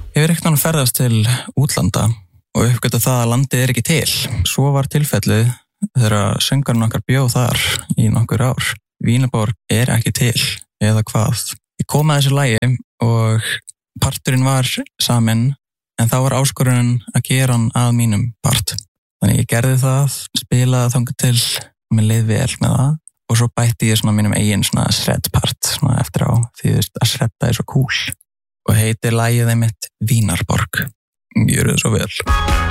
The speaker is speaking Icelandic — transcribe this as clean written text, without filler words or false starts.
Hefur ekkert hann ferðast til útlanda og uppgötta það að landið ekki til. Svo var tilfellið þegar söngarinn okkar bjó þar í nokkur ár. Vínaborg ekki til, eða hvað. Ég kom að þessu lagi og parturinn var saminn, en þá var áskorunin að gera hann að mínum part. Þannig ég gerði það, spilaði þangað til, mér leið vel með það, og svo bætti ég svona mínum eigin svona shred-part, svona eftir á, því að shredda svo cool. Og heitir lagið einmitt Vínarborg. Gjörðu svo vel.